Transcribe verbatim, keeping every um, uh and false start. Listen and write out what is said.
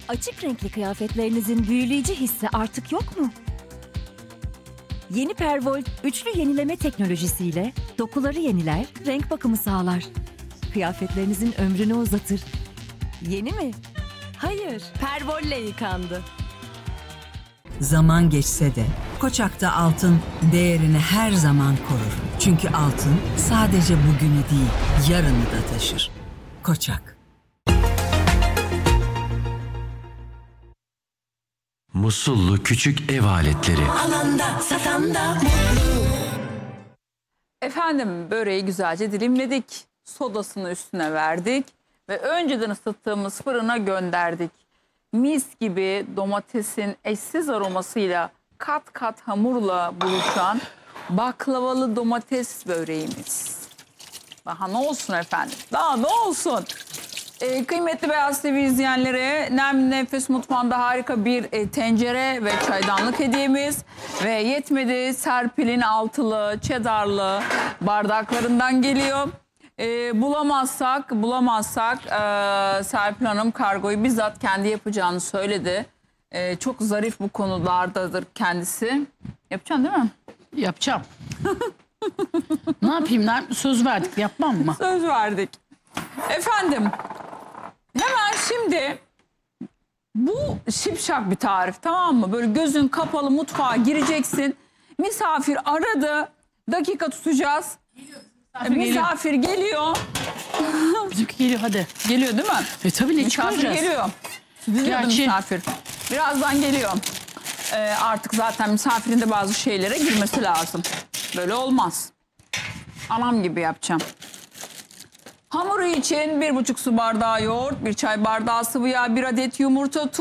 Açık renkli kıyafetlerinizin büyüleyici hissi artık yok mu? Yeni Perwoll üçlü yenileme teknolojisiyle dokuları yeniler, renk bakımı sağlar. Kıyafetlerinizin ömrünü uzatır. Yeni mi? Hayır, Perwoll'le yıkandı. Zaman geçse de Koçak'ta altın değerini her zaman korur. Çünkü altın sadece bugünü değil, yarını da taşır. Koçak. Musullu küçük ev aletleri. Alanda, satanda, Efendim böreği güzelce dilimledik. Sodasını üstüne verdik. Ve önceden ısıttığımız fırına gönderdik. Mis gibi domatesin eşsiz aromasıyla kat kat hamurla buluşan baklavalı domates böreğimiz. Daha ne olsun efendim? Daha ne olsun? Ee, kıymetli Beyaz T V izleyenlere Nem Nefes Mutfağı'nda harika bir e, tencere ve çaydanlık hediyemiz. Ve yetmedi, Serpil'in altılı, cheddarlı bardaklarından geliyor. Ee, bulamazsak, bulamazsak e, Serpil Hanım kargoyu bizzat kendi yapacağını söyledi. E, çok zarif bu konulardadır kendisi. Yapacaksın değil mi? Yapacağım. Ne yapayım? Ne, söz verdik, yapmam mı? Söz verdik. Efendim, hemen şimdi bu şipşak bir tarif, tamam mı? Böyle gözün kapalı mutfağa gireceksin. Misafir aradı. Dakika tutacağız. Misafir, Misafir geliyor. geliyor. Bizimki geliyor hadi. Geliyor değil mi? E tabii ne Misafir çıkaracağız? geliyor. Stüdyoda Gerçi- misafir. Birazdan geliyor. Ee, artık zaten misafirin de bazı şeylere girmesi lazım. Böyle olmaz. Anam gibi yapacağım. Hamuru için bir buçuk su bardağı yoğurt, bir çay bardağı sıvı yağ, bir adet yumurta, tuz.